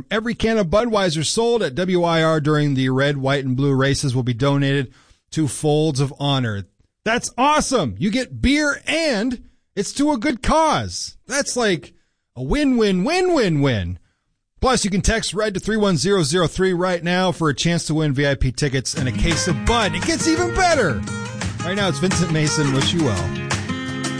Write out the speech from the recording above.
every can of Budweiser sold at WIR during the red, white, and blue races will be donated to Folds of Honor. That's awesome. You get beer and it's to a good cause. That's like a win-win-win-win-win. Plus, you can text RED to 31003 right now for a chance to win VIP tickets and a case of Bud. It gets even better. Right now, it's Vincent Mason. Wish you well.